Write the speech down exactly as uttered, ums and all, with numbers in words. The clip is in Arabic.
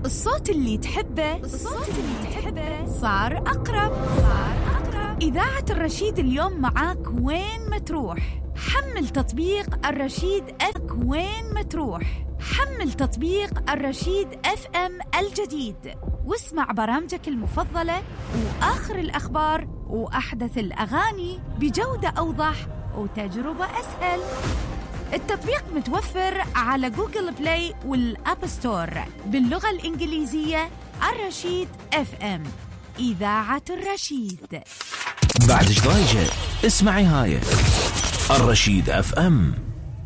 الصوت اللي تحبه الصوت اللي تحبه صار أقرب صار أقرب. إذاعة الرشيد اليوم معاك وين ما تروح. حمل تطبيق الرشيد أف وين ما تروح. حمل تطبيق الرشيد اف ام الجديد واسمع برامجك المفضلة وآخر الأخبار وأحدث الأغاني بجودة أوضح وتجربة أسهل. التطبيق متوفر على جوجل بلاي والأب ستور باللغة الإنجليزية. الرشيد اف ام، إذاعة الرشيد. بعد ايش ضايجة؟ اسمعي هاي الرشيد اف ام.